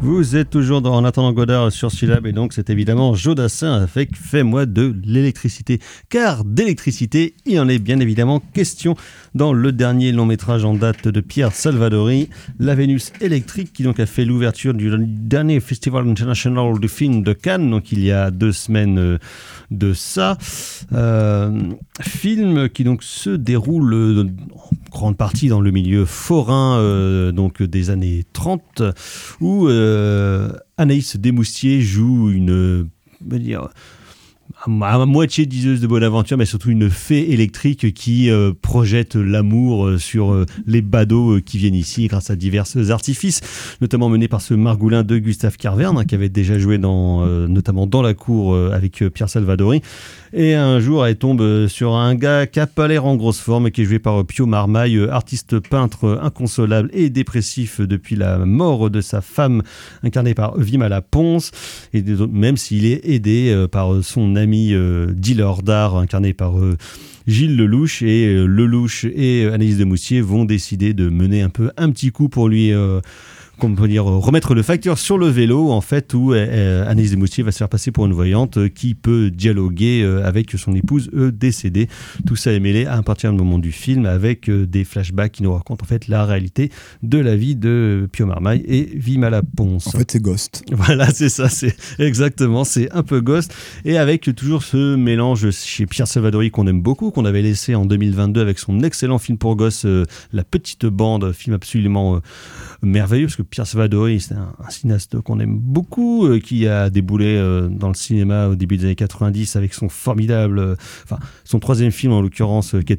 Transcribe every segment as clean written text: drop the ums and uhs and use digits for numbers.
Vous êtes toujours En attendant Godard sur Syllab et donc c'est évidemment Jodassin avec Fais-moi de l'électricité. Car d'électricité, il en est bien évidemment question dans le dernier long métrage en date de Pierre Salvadori, La Vénus électrique, qui donc a fait l'ouverture du dernier Festival International du film de Cannes, donc il y a 2 semaines de ça. Film qui donc se déroule en grande partie dans le milieu forain donc des années 30, où Anaïs Desmoustiers joue une, à moitié diseuse de bonne aventure, mais surtout une fée électrique qui projette l'amour sur les badauds qui viennent ici grâce à divers artifices, notamment menés par ce Margoulin de Gustave Carverne, qui avait déjà joué notamment dans La Cour avec Pierre Salvadori. Et un jour, elle tombe sur un gars qui n'a pas l'air en grosse forme, qui est joué par Pio Marmaille, artiste peintre inconsolable et dépressif depuis la mort de sa femme, incarnée par Vimala Ponce, et même s'il est aidé par son ami dealer d'art, incarné par Gilles Lelouch. Et Lelouch et Anaïs Desmoustiers vont décider de mener un petit coup pour lui... remettre le facteur sur le vélo, en fait, où Anaïs Desmoustiers va se faire passer pour une voyante qui peut dialoguer avec son épouse décédée. Tout ça est mêlé à partir du moment du film avec des flashbacks qui nous racontent en fait la réalité de la vie de Pio Marmaille et Vimala Ponce. En fait, c'est Ghost. Voilà, c'est ça, c'est un peu Ghost, et avec toujours ce mélange chez Pierre Salvadori qu'on aime beaucoup, qu'on avait laissé en 2022 avec son excellent film pour gosses, La Petite Bande, film absolument merveilleux, parce que Pierre Salvadori, c'est un cinéaste qu'on aime beaucoup, qui a déboulé dans le cinéma au début des années 90 avec son formidable, son 3e film en l'occurrence, qui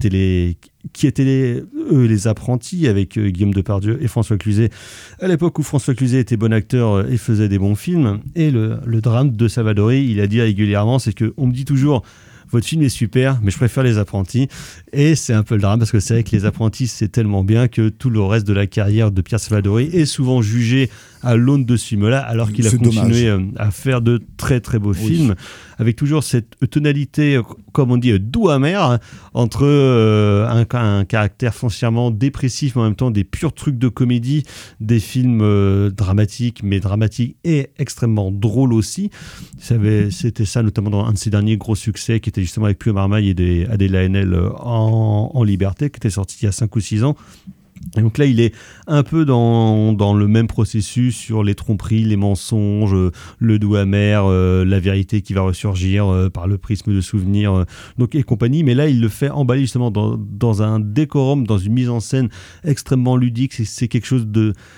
était les Apprentis, avec Guillaume Depardieu et François Cluzet, à l'époque où François Cluzet était bon acteur et faisait des bons films. Et le drame de Salvadori, il a dit régulièrement, c'est qu'on me dit toujours: votre film est super, mais je préfère Les Apprentis. Et c'est un peu le drame, parce que c'est vrai que Les Apprentis, c'est tellement bien que tout le reste de la carrière de Pierre Salvadori est souvent jugé à l'aune de ce film-là, alors qu'il a continué à faire de très très beaux films, avec toujours cette tonalité, comme on dit, doux-amer, entre un caractère foncièrement dépressif, mais en même temps des purs trucs de comédie, des films dramatiques, mais dramatiques et extrêmement drôles aussi. C'était ça notamment dans un de ses derniers gros succès, qui était justement avec Pio Marmaille et Adèle Haenel en liberté, qui était sorti il y a 5 ou 6 ans. Et donc là, il est un peu dans le même processus sur les tromperies, les mensonges, le doux amer, la vérité qui va ressurgir par le prisme de souvenirs, donc et compagnie. Mais là, il le fait emballer justement dans un décorum, dans une mise en scène extrêmement ludique. C'est quelque chose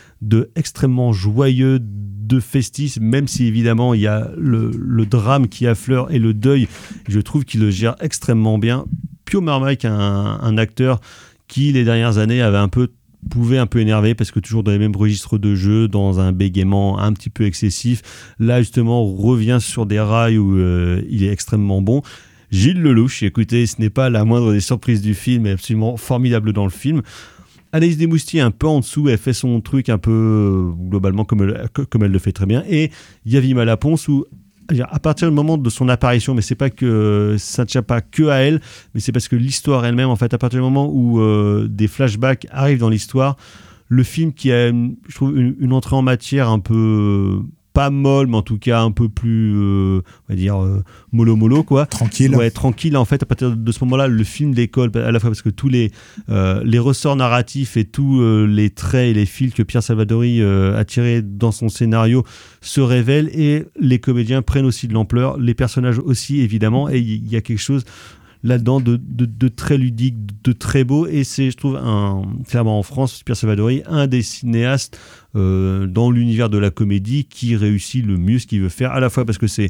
de extrêmement joyeux, de festif, même si évidemment il y a le drame qui affleure et le deuil. Je trouve qu'il le gère extrêmement bien. Pio Marmaille, un acteur qui les dernières années pouvait un peu énerver, parce que toujours dans les mêmes registres de jeu, dans un bégaiement un petit peu excessif. Là justement, revient sur des rails où il est extrêmement bon. Gilles Lelouch, écoutez, ce n'est pas la moindre des surprises du film, est absolument formidable dans le film. Anaïs Desmoustiers un peu en dessous, elle fait son truc un peu globalement comme elle le fait très bien. Et il y a Vimala Ponce, où à partir du moment de son apparition, mais c'est pas que ça ne tient pas que à elle, mais c'est parce que l'histoire elle-même, en fait, à partir du moment où des flashbacks arrivent dans l'histoire, le film qui a, je trouve, une entrée en matière un peu pas molle, mais en tout cas un peu plus, on va dire, mollo, quoi. Tranquille. Ouais, tranquille. En fait, à partir de ce moment-là, le film décolle à la fois parce que tous les ressorts narratifs et tous les traits et les fils que Pierre Salvadori a tirés dans son scénario se révèlent, et les comédiens prennent aussi de l'ampleur, les personnages aussi, évidemment, et il y a quelque chose là-dedans de très ludique, de très beau. Et c'est, je trouve, clairement en France, Pierre Salvadori, un des cinéastes dans l'univers de la comédie qui réussit le mieux ce qu'il veut faire, à la fois parce que c'est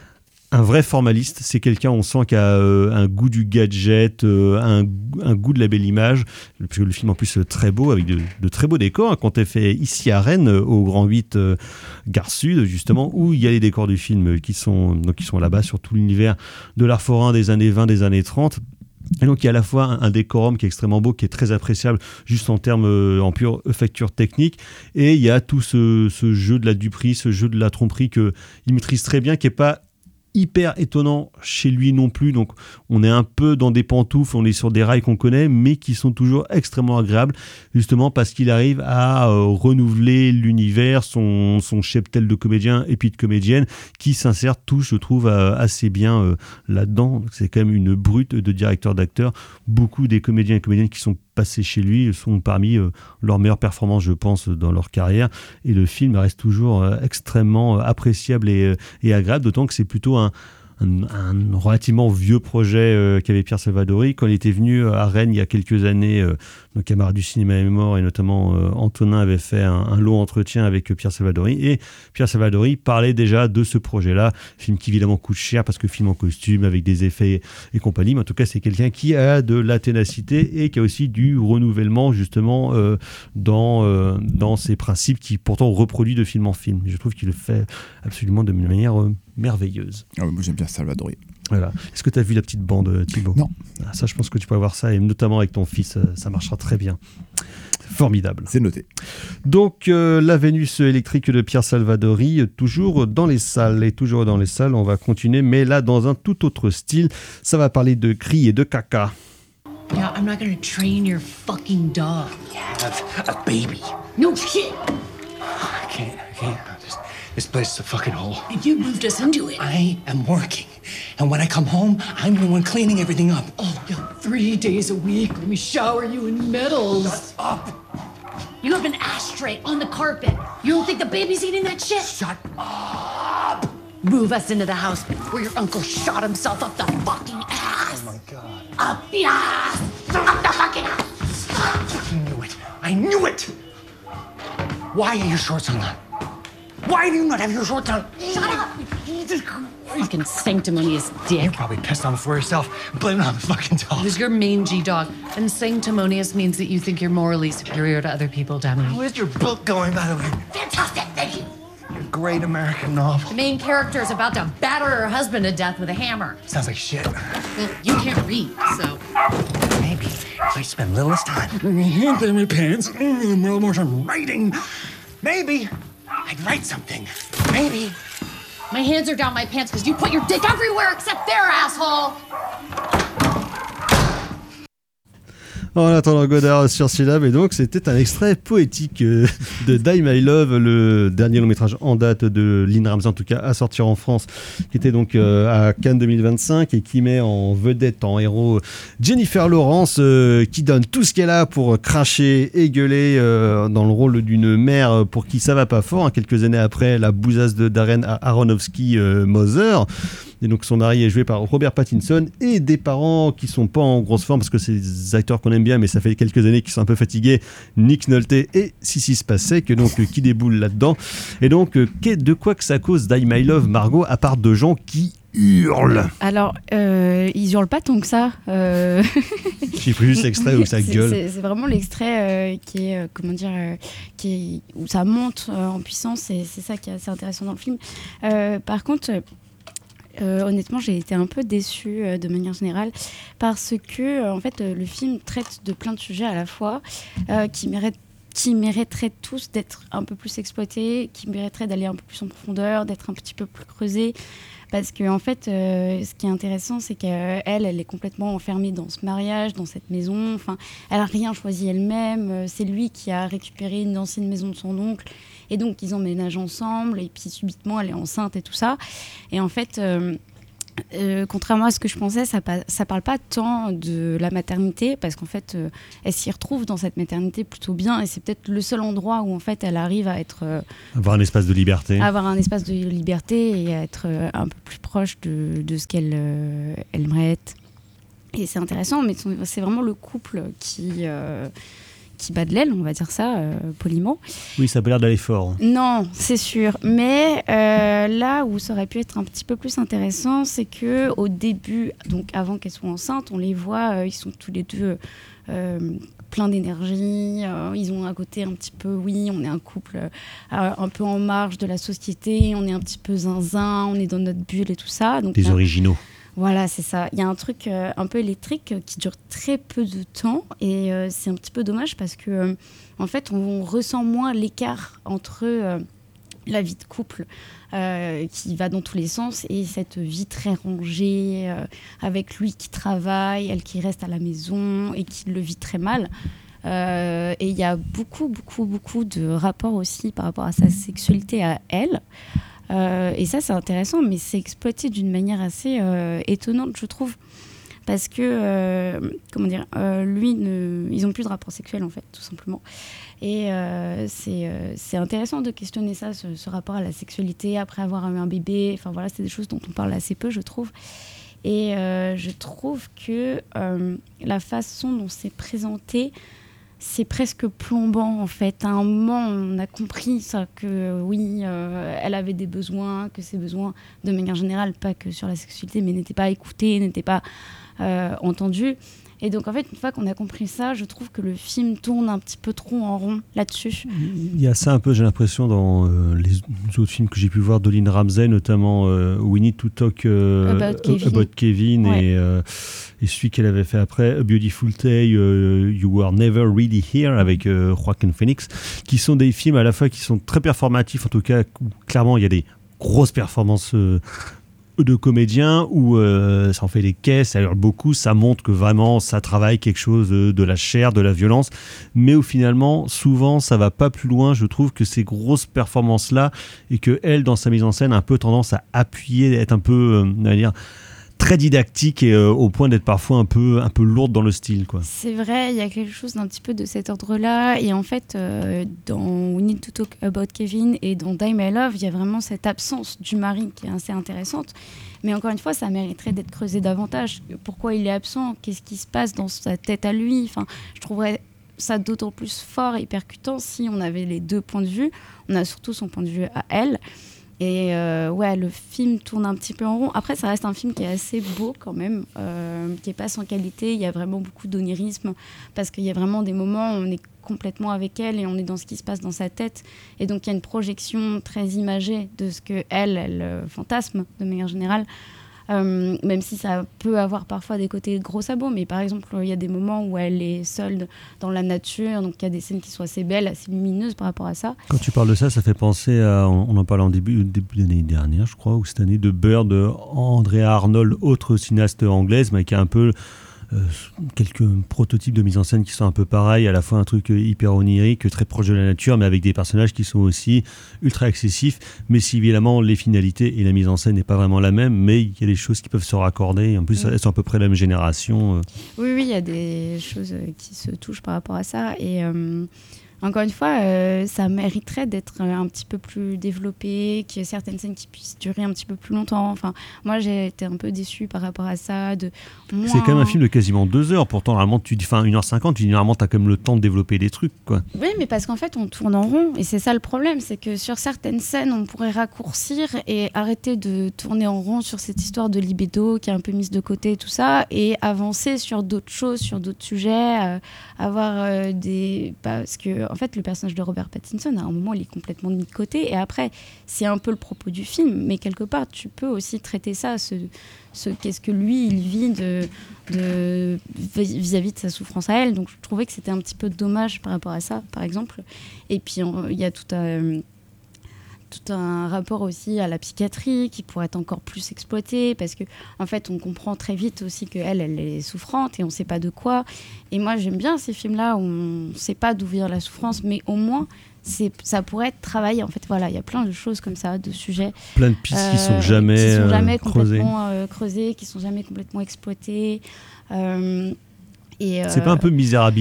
un vrai formaliste, c'est quelqu'un, on sent, qui a un goût du gadget, un goût de la belle image, parce que le film en plus très beau, avec de très beaux décors, quand elle fait ici à Rennes, au Grand 8 Gare Sud, justement, où il y a les décors du film qui sont là-bas sur tout l'univers de l'art forain des années 20, des années 30. Et donc il y a à la fois un décorum qui est extrêmement beau, qui est très appréciable juste en termes en pure facture technique, et il y a tout ce jeu de la duperie, ce jeu de la tromperie qu'il maîtrise très bien, qui est pas hyper étonnant chez lui non plus, donc on est un peu dans des pantoufles, on est sur des rails qu'on connaît, mais qui sont toujours extrêmement agréables, justement parce qu'il arrive à renouveler l'univers, son cheptel de comédiens et puis de comédiennes, qui s'insèrent tous, je trouve, assez bien là-dedans. C'est quand même une brute de directeur d'acteurs. Beaucoup des comédiens et comédiennes qui sont passés chez lui sont parmi leurs meilleures performances, je pense, dans leur carrière, et le film reste toujours extrêmement appréciable et agréable, d'autant que c'est plutôt un relativement vieux projet qu'avait Pierre Salvadori. Quand il était venu à Rennes il y a quelques années, nos camarades du cinéma est mort, et notamment Antonin avait fait un long entretien avec Pierre Salvadori, et Pierre Salvadori parlait déjà de ce projet-là, film qui évidemment coûte cher parce que film en costume avec des effets et compagnie, mais en tout cas c'est quelqu'un qui a de la ténacité et qui a aussi du renouvellement justement dans ses principes, qui pourtant reproduit de film en film. Je trouve qu'il le fait absolument de manière merveilleuse. Ah, moi j'aime bien Salvadori. Voilà. Est-ce que tu as vu la petite bande, Thibaut ? Non. Ça, je pense que tu peux voir ça, et notamment avec ton fils, ça marchera très bien. Formidable. C'est noté. Donc, la Vénus électrique de Pierre Salvadori, toujours dans les salles. Et toujours dans les salles, on va continuer, mais là, dans un tout autre style. Ça va parler de cris et de caca. Yeah, I'm not gonna train your fucking dog. Have a baby. No shit! I can't. This place is a fucking hole. And you moved us into it. I am working. And when I come home, I'm the one cleaning everything up. Oh, yeah, 3 days a week. Let me shower you in medals. Shut up! You have an ashtray on the carpet. You don't think the baby's eating that shit? Shut up! Move us into the house where your uncle shot himself up the fucking ass. Oh my God. Up the ass! Up the fucking ass! I knew it! Why are your shorts undone? Why do you not have your shorts on? Shut up! Fucking sanctimonious dick. You're probably pissed on it for yourself. Blame it on the fucking dog. Who's your mangy dog? And sanctimonious means that you think you're morally superior to other people, Demi. How is your book going, by the way? Fantastic, thank you. Your great American novel. The main character is about to batter her husband to death with a hammer. Sounds like shit. Well, you can't read, so... Maybe if I spend a little less time in my pants, a little more time writing, maybe I'd write something. Maybe. My hands are down my pants because you put your dick everywhere except there, asshole! En attendant Godard sur Syllab, et donc c'était un extrait poétique de Die My Love, le dernier long métrage en date de Lynn Ramsey, en tout cas à sortir en France, qui était donc à Cannes 2025 et qui met en vedette, en héros, Jennifer Lawrence, qui donne tout ce qu'elle a pour cracher et gueuler dans le rôle d'une mère pour qui ça va pas fort, hein, quelques années après la bousasse de Darren Aronofsky, Mother. Et donc son mari est joué par Robert Pattinson, et des parents qui sont pas en grosse forme parce que c'est des acteurs qu'on aime bien, mais ça fait quelques années qu'ils sont un peu fatigués, Nick Nolte et Sissy Spacek, donc qui déboulent là-dedans. Et donc de quoi que ça cause Die My Love, Margot, à part de gens qui hurlent? Alors, ils hurlent pas tant que ça. J'ai pris juste l'extrait où ça gueule. C'est vraiment l'extrait qui est, où ça monte en puissance, et c'est ça qui est assez intéressant dans le film. Par contre, honnêtement, j'ai été un peu déçue de manière générale parce que en fait, le film traite de plein de sujets à la fois qui mériteraient tous d'être un peu plus exploités, qui mériteraient d'aller un peu plus en profondeur, d'être un petit peu plus creusés. Parce que en fait, ce qui est intéressant, c'est qu'elle est complètement enfermée dans ce mariage, dans cette maison. Enfin, elle n'a rien choisi elle-même. C'est lui qui a récupéré une ancienne maison de son oncle. Et donc, ils emménagent ensemble. Et puis, subitement, elle est enceinte et tout ça. Et en fait, contrairement à ce que je pensais, ça parle pas tant de la maternité. Parce qu'en fait, elle s'y retrouve dans cette maternité plutôt bien. Et c'est peut-être le seul endroit où, en fait, elle arrive à être... avoir un espace de liberté. Avoir un espace de liberté et à être un peu plus proche de ce qu'elle aimerait être. Et c'est intéressant, mais c'est vraiment le couple qui bat de l'aile, on va dire ça, poliment. Oui, ça a pas l'air d'aller fort. Non, c'est sûr. Mais là où ça aurait pu être un petit peu plus intéressant, c'est qu'au début, donc avant qu'elle soit enceinte, on les voit, ils sont tous les deux pleins d'énergie. Ils ont un côté un petit peu, oui, on est un couple un peu en marge de la société, on est un petit peu zinzin, on est dans notre bulle et tout ça. Donc, des originaux. Voilà, c'est ça. Il y a un truc un peu électrique qui dure très peu de temps, et c'est un petit peu dommage parce que en fait, on ressent moins l'écart entre la vie de couple qui va dans tous les sens et cette vie très rangée avec lui qui travaille, elle qui reste à la maison et qui le vit très mal. Et il y a beaucoup de rapports aussi par rapport à sa sexualité à elle. Et ça, c'est intéressant, mais c'est exploité d'une manière assez étonnante, je trouve. Parce que, lui, ils n'ont plus de rapport sexuel, en fait, tout simplement. Et c'est intéressant de questionner ça, ce rapport à la sexualité après avoir eu un bébé. Enfin, voilà, c'est des choses dont on parle assez peu, je trouve. Et je trouve que la façon dont c'est présenté, c'est presque plombant, en fait. À un moment, on a compris ça, que oui, elle avait des besoins, que ces besoins, de manière générale, pas que sur la sexualité, mais n'étaient pas écoutés, n'étaient pas entendus. Et donc, en fait, une fois qu'on a compris ça, je trouve que le film tourne un petit peu trop en rond là-dessus. Il y a ça un peu, j'ai l'impression, dans les autres films que j'ai pu voir de Lynn Ramsay, notamment We Need to Talk About Kevin ouais. et celui qu'elle avait fait après, A Beautiful Day, You Were Never Really Here, avec Joaquin Phoenix, qui sont des films à la fois qui sont très performatifs, en tout cas, où clairement, il y a des grosses performances de comédiens où ça en fait des caisses, ça hurle beaucoup, ça montre que vraiment ça travaille quelque chose de la chair, de la violence, mais où finalement souvent ça va pas plus loin. Je trouve que ces grosses performances là et que elle dans sa mise en scène a un peu tendance à appuyer, être un peu très didactique et au point d'être parfois un peu lourde dans le style, quoi. C'est vrai, il y a quelque chose d'un petit peu de cet ordre-là. Et en fait, dans We Need to Talk About Kevin et dans Die My Love, il y a vraiment cette absence du mari qui est assez intéressante. Mais encore une fois, ça mériterait d'être creusé davantage. Pourquoi il est absent ? Qu'est-ce qui se passe dans sa tête à lui ? Enfin, je trouverais ça d'autant plus fort et percutant si on avait les deux points de vue. On a surtout son point de vue à elle. Et le film tourne un petit peu en rond. Après, ça reste un film qui est assez beau quand même, qui n'est pas sans qualité. Il y a vraiment beaucoup d'onirisme parce qu'il y a vraiment des moments où on est complètement avec elle et on est dans ce qui se passe dans sa tête. Et donc, il y a une projection très imagée de ce qu'elle fantasme de manière générale. Même si ça peut avoir parfois des côtés gros sabots, mais par exemple il y a des moments où elle est seule dans la nature, donc il y a des scènes qui sont assez belles, assez lumineuses par rapport à ça. Quand tu parles de ça, ça fait penser à, on en parlait en début d'année dernière, je crois, ou cette année, de Bird, de Andrea Arnold, autre cinéaste anglaise, mais qui a un peu quelques prototypes de mise en scène qui sont un peu pareils, à la fois un truc hyper onirique, très proche de la nature, mais avec des personnages qui sont aussi ultra excessifs, mais si évidemment les finalités et la mise en scène n'est pas vraiment la même, mais il y a des choses qui peuvent se raccorder, en plus elles sont à peu près la même génération. Oui, il y a des choses qui se touchent par rapport à ça, et encore une fois, ça mériterait d'être un petit peu plus développé, qu'il y ait certaines scènes qui puissent durer un petit peu plus longtemps. Enfin, moi, j'ai été un peu déçue par rapport à ça. C'est quand même un film de quasiment 2 heures. Pourtant, normalement, 1h50, tu dis normalement, tu as quand même le temps de développer des trucs, quoi. Oui, mais parce qu'en fait, on tourne en rond. Et c'est ça le problème, c'est que sur certaines scènes, on pourrait raccourcir et arrêter de tourner en rond sur cette histoire de libido qui est un peu mise de côté et tout ça, et avancer sur d'autres choses, sur d'autres sujets, avoir des... Parce que en fait, le personnage de Robert Pattinson, à un moment, il est complètement mis de côté. Et après, c'est un peu le propos du film. Mais quelque part, tu peux aussi traiter ça, qu'est-ce que lui, il vit vis-à-vis de sa souffrance à elle. Donc, je trouvais que c'était un petit peu dommage par rapport à ça, par exemple. Et puis, il y a tout un rapport aussi à la psychiatrie qui pourrait être encore plus exploité parce que en fait on comprend très vite aussi qu'elle est souffrante et on ne sait pas de quoi. Et moi j'aime bien ces films-là où on ne sait pas d'où vient la souffrance, mais au moins ça pourrait être travaillé. En fait, voilà, il y a plein de choses comme ça, de sujets. Plein de pistes qui sont jamais complètement creusées, qui sont jamais complètement exploitées. C'est pas un peu misérabiliste ?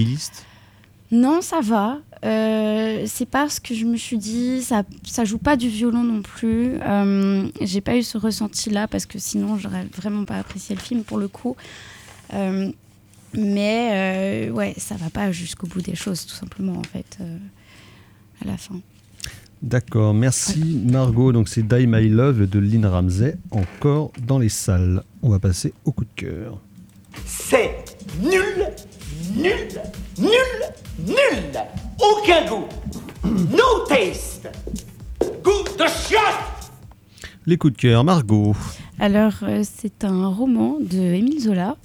Non, ça va. C'est parce que je me suis dit, ça joue pas du violon non plus. J'ai pas eu ce ressenti-là parce que sinon j'aurais vraiment pas apprécié le film pour le coup. Mais ça va pas jusqu'au bout des choses, tout simplement en fait, à la fin. D'accord, merci Margot. Donc c'est Die My Love de Lynn Ramsay, encore dans les salles. On va passer au coup de cœur. C'est nul, nul, nul, nul. Aucun goût. No taste. Goût de chiotte. Les coups de cœur, Margot. Alors, c'est un roman de Émile Zola.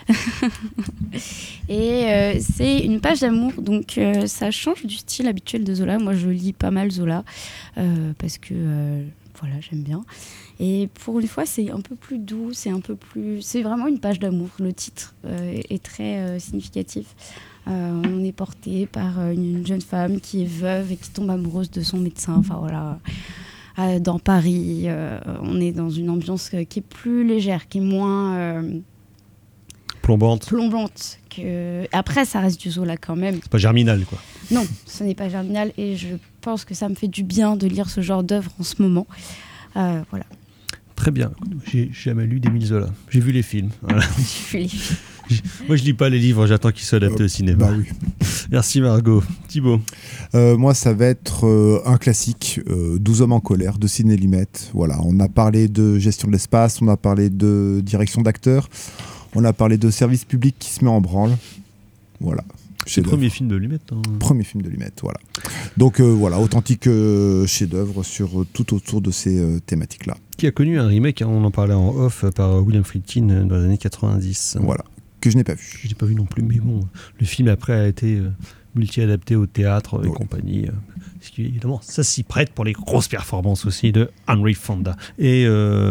Et c'est une page d'amour. Donc, ça change du style habituel de Zola. Moi, je lis pas mal Zola parce que, voilà, j'aime bien. Et pour une fois, c'est un peu plus doux. C'est vraiment une page d'amour. Le titre est très significatif. On est porté par une jeune femme qui est veuve et qui tombe amoureuse de son médecin. Enfin, voilà. Dans Paris, on est dans une ambiance qui est plus légère, qui est moins Plombante. Après, ça reste du Zola quand même. C'est pas Germinal, quoi. Non, ce n'est pas Germinal et je pense que ça me fait du bien de lire ce genre d'œuvre en ce moment. Voilà. Très bien. J'ai jamais lu d'Émile Zola. J'ai vu les films. Voilà. Moi, je lis pas les livres, j'attends qu'ils soient adaptés au cinéma. Bah oui. Merci Margot. Thibaut. Moi, ça va être un classique, 12 hommes en colère de Sidney Lumet. Voilà, on a parlé de gestion de l'espace, on a parlé de direction d'acteurs, on a parlé de service public qui se met en branle. Voilà. C'est le premier film de Lumet. Premier film de Lumet, voilà. Donc voilà, authentique chef-d'œuvre sur tout autour de ces thématiques-là. Qui a connu un remake, on en parlait en off, par William Friedkin dans les années 90. Voilà, que je n'ai pas vu. Je n'ai pas vu non plus, mais bon, le film après a été multi-adapté au théâtre et compagnie. Parce qu'évidemment, ça s'y prête pour les grosses performances aussi de Henry Fonda. Et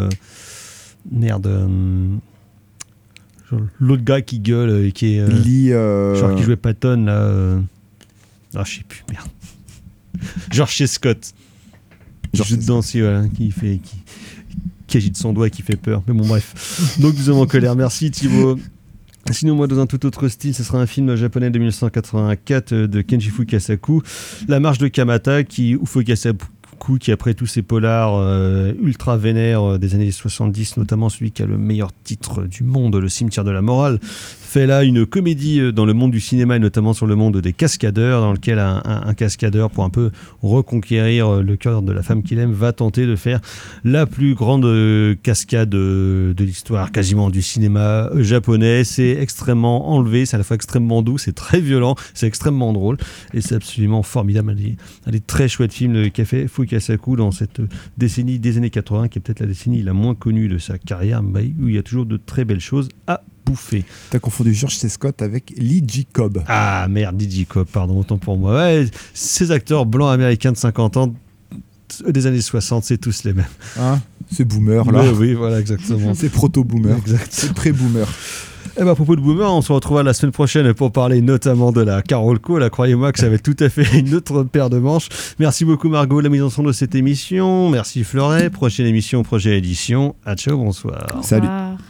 l'autre gars qui gueule et qui est genre qui jouait Patton là. Ah, je sais plus, merde. George C. Scott. George dedans aussi, voilà, qui agite son doigt et qui fait peur. Mais bon, bref. Donc, nous sommes en colère. Merci Thibaut. Sinon, moi, dans un tout autre style, ce sera un film japonais de 1984 de Kenji Fukasaku, La Marche de Kamata, qui après tous ces polars ultra vénères des années 70, notamment celui qui a le meilleur titre du monde, Le Cimetière de la Morale, fait là une comédie dans le monde du cinéma et notamment sur le monde des cascadeurs, dans lequel un cascadeur, pour un peu reconquérir le cœur de la femme qu'il aime, va tenter de faire la plus grande cascade de l'histoire quasiment du cinéma japonais. C'est extrêmement enlevé, c'est à la fois extrêmement doux, c'est très violent, c'est extrêmement drôle et c'est absolument formidable. Un des très chouettes films qu'a fait Fukasaku dans cette décennie des années 80, qui est peut-être la décennie la moins connue de sa carrière, mais où il y a toujours de très belles choses à bouffer. T'as confondu George C. Scott avec Lee J. Cobb. Ah merde, Lee J. Cobb, pardon, autant pour moi. Ouais, ces acteurs blancs américains de 50 ans des années 60, c'est tous les mêmes. Hein, c'est boomer là. Oui, voilà, exactement. C'est proto-boomer. Exact. C'est pré-boomer. Eh ben, à propos de boomer, on se retrouvera la semaine prochaine pour parler notamment de la Carolco. Là, croyez-moi que ça va être tout à fait une autre paire de manches. Merci beaucoup Margot, la mise en son de cette émission. Merci Fleuret. Prochaine émission, prochaine édition. À ciao, bonsoir. Salut. Au revoir.